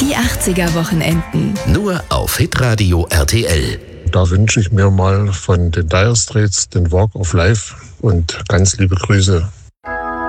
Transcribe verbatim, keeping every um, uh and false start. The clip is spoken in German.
Die achtziger Wochenenden. Nur auf Hitradio R T L. Da wünsche ich mir mal von den Dire Straits den Walk of Life und ganz liebe Grüße